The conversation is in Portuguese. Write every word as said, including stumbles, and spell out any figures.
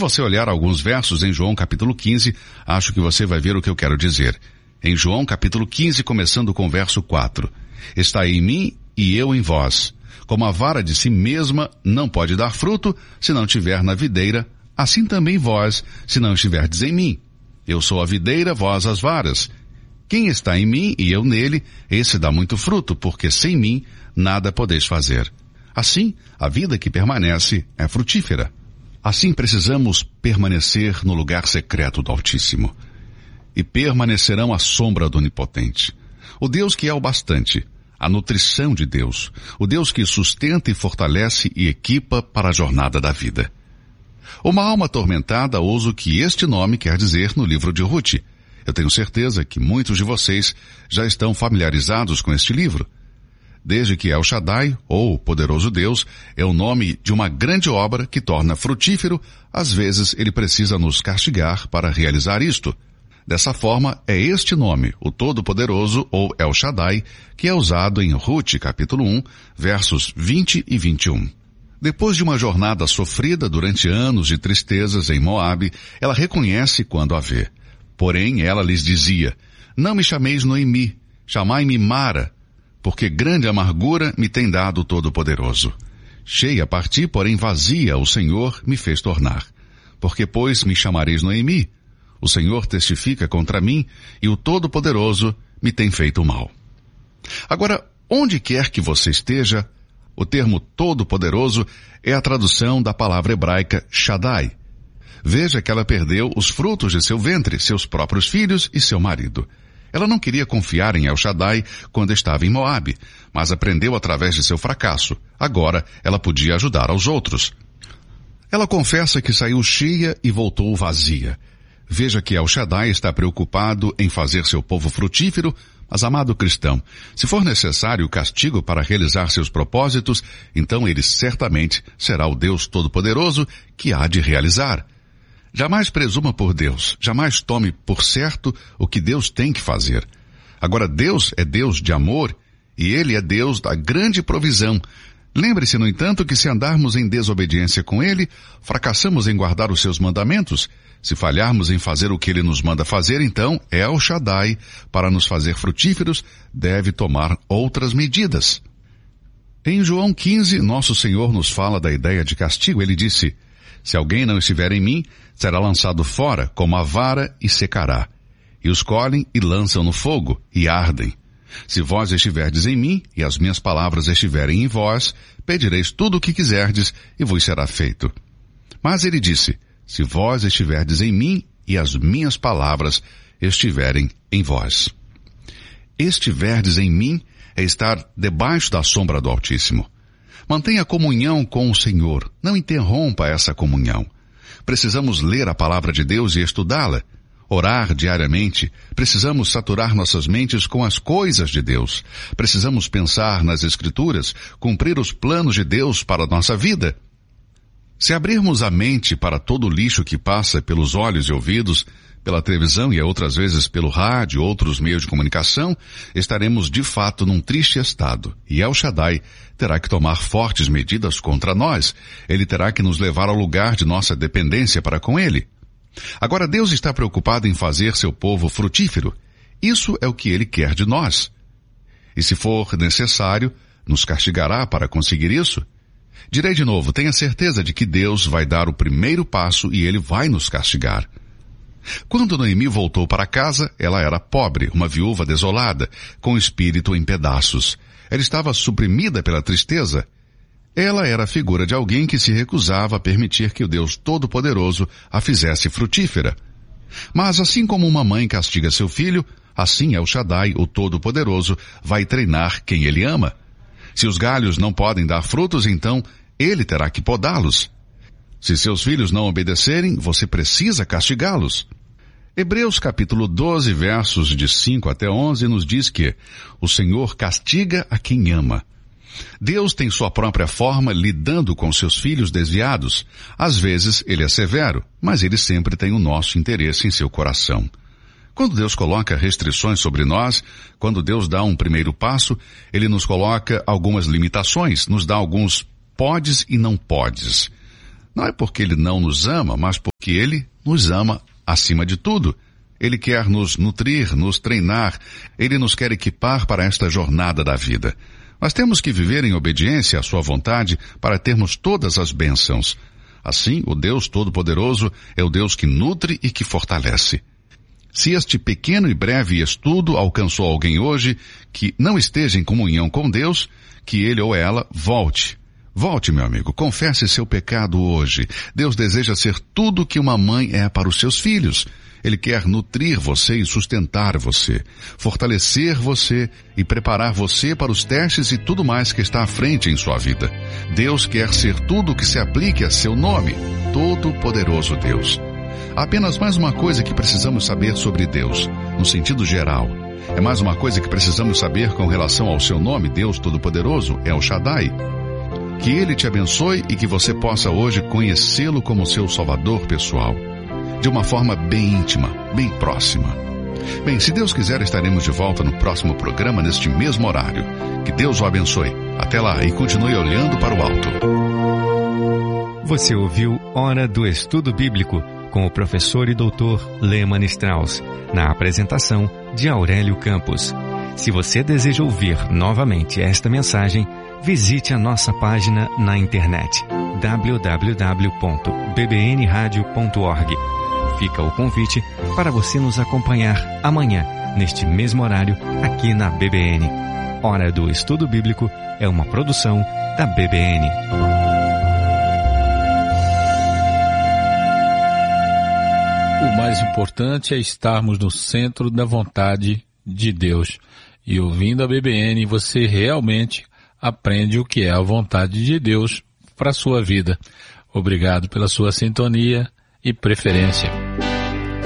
você olhar alguns versos em João capítulo quinze, acho que você vai ver o que eu quero dizer. Em João capítulo quinze, começando com o verso quatro. Está em mim e eu em vós. Como a vara de si mesma não pode dar fruto, se não estiver na videira, assim também vós, se não estiverdes em mim. Eu sou a videira, vós as varas. Quem está em mim e eu nele, esse dá muito fruto, porque sem mim nada podeis fazer. Assim, a vida que permanece é frutífera. Assim precisamos permanecer no lugar secreto do Altíssimo. E permanecerão à sombra do Onipotente. O Deus que é o bastante, a nutrição de Deus, o Deus que sustenta e fortalece e equipa para a jornada da vida. Uma alma atormentada ousa o que este nome quer dizer no livro de Ruth. Eu tenho certeza que muitos de vocês já estão familiarizados com este livro. Desde que El Shaddai, ou Poderoso Deus, é o nome de uma grande obra que torna frutífero, às vezes ele precisa nos castigar para realizar isto. Dessa forma, é este nome, o Todo-Poderoso, ou El Shaddai, que é usado em Ruth, capítulo um, versos vinte e vinte e um. Depois de uma jornada sofrida durante anos de tristezas em Moabe, ela reconhece quando a vê. Porém, ela lhes dizia, não me chameis Noemi, chamai-me Mara, porque grande amargura me tem dado o Todo-Poderoso. Cheia parti, porém vazia, o Senhor me fez tornar. Porque, pois, me chamareis Noemi? O Senhor testifica contra mim, e o Todo-Poderoso me tem feito mal. Agora, onde quer que você esteja, o termo Todo-Poderoso é a tradução da palavra hebraica Shaddai. Veja que ela perdeu os frutos de seu ventre, seus próprios filhos e seu marido. Ela não queria confiar em El Shaddai quando estava em Moabe, mas aprendeu através de seu fracasso. Agora, ela podia ajudar aos outros. Ela confessa que saiu cheia e voltou vazia. Veja que El Shaddai está preocupado em fazer seu povo frutífero, mas, amado cristão, se for necessário castigo para realizar seus propósitos, então ele certamente será o Deus Todo-Poderoso que há de realizar. Jamais presuma por Deus, jamais tome por certo o que Deus tem que fazer. Agora, Deus é Deus de amor e Ele é Deus da grande provisão. Lembre-se, no entanto, que se andarmos em desobediência com Ele, fracassamos em guardar os seus mandamentos. Se falharmos em fazer o que Ele nos manda fazer, então El Shaddai, para nos fazer frutíferos, deve tomar outras medidas. Em João quinze, nosso Senhor nos fala da ideia de castigo. Ele disse, se alguém não estiver em mim, será lançado fora como a vara e secará. E os colhem e lançam no fogo e ardem. Se vós estiverdes em mim e as minhas palavras estiverem em vós, pedireis tudo o que quiserdes e vos será feito. Mas ele disse, se vós estiverdes em mim e as minhas palavras estiverem em vós. Estiverdes em mim é estar debaixo da sombra do Altíssimo. Mantenha comunhão com o Senhor. Não interrompa essa comunhão. Precisamos ler a palavra de Deus e estudá-la. Orar diariamente. Precisamos saturar nossas mentes com as coisas de Deus. Precisamos pensar nas Escrituras, cumprir os planos de Deus para a nossa vida. Se abrirmos a mente para todo o lixo que passa pelos olhos e ouvidos, pela televisão e outras vezes pelo rádio e outros meios de comunicação, estaremos de fato num triste estado. E El Shaddai terá que tomar fortes medidas contra nós. Ele terá que nos levar ao lugar de nossa dependência para com Ele. Agora, Deus está preocupado em fazer seu povo frutífero. Isso é o que Ele quer de nós. E se for necessário, nos castigará para conseguir isso. Direi de novo, tenha certeza de que Deus vai dar o primeiro passo e Ele vai nos castigar. Quando Noemi voltou para casa, ela era pobre, uma viúva desolada, com o espírito em pedaços. Ela estava suprimida pela tristeza. Ela era a figura de alguém que se recusava a permitir que o Deus Todo-Poderoso a fizesse frutífera. Mas assim como uma mãe castiga seu filho, assim El Shaddai, o Todo-Poderoso, vai treinar quem Ele ama. Se os galhos não podem dar frutos, então Ele terá que podá-los. Se seus filhos não obedecerem, você precisa castigá-los. Hebreus capítulo doze, versos de cinco até onze, nos diz que o Senhor castiga a quem ama. Deus tem sua própria forma lidando com seus filhos desviados. Às vezes ele é severo, mas ele sempre tem o nosso interesse em seu coração. Quando Deus coloca restrições sobre nós, quando Deus dá um primeiro passo, Ele nos coloca algumas limitações, nos dá alguns podes e não podes. Não é porque Ele não nos ama, mas que Ele nos ama acima de tudo. Ele quer nos nutrir, nos treinar. Ele nos quer equipar para esta jornada da vida. Nós temos que viver em obediência à sua vontade para termos todas as bênçãos. Assim, o Deus Todo-Poderoso é o Deus que nutre e que fortalece. Se este pequeno e breve estudo alcançou alguém hoje que não esteja em comunhão com Deus, que ele ou ela volte. Volte, meu amigo, confesse seu pecado hoje. Deus deseja ser tudo que uma mãe é para os seus filhos. Ele quer nutrir você e sustentar você, fortalecer você e preparar você para os testes e tudo mais que está à frente em sua vida. Deus quer ser tudo que se aplique a seu nome, Todo-Poderoso Deus. Há apenas mais uma coisa que precisamos saber sobre Deus, no sentido geral. É mais uma coisa que precisamos saber com relação ao seu nome, Deus Todo-Poderoso, El Shaddai. Que Ele te abençoe e que você possa hoje conhecê-lo como seu Salvador pessoal. De uma forma bem íntima, bem próxima. Bem, se Deus quiser, estaremos de volta no próximo programa, neste mesmo horário. Que Deus o abençoe. Até lá e continue olhando para o alto. Você ouviu Hora do Estudo Bíblico com o professor e doutor Lehmann Strauss, na apresentação de Aurélio Campos. Se você deseja ouvir novamente esta mensagem, visite a nossa página na internet w w w ponto b b n radio ponto org. Fica o convite para você nos acompanhar amanhã, neste mesmo horário, aqui na B B N. Hora do Estudo Bíblico é uma produção da B B N. O mais importante é estarmos no centro da vontade de Deus. E ouvindo a B B N, você realmente aprende o que é a vontade de Deus para a sua vida. Obrigado pela sua sintonia e preferência.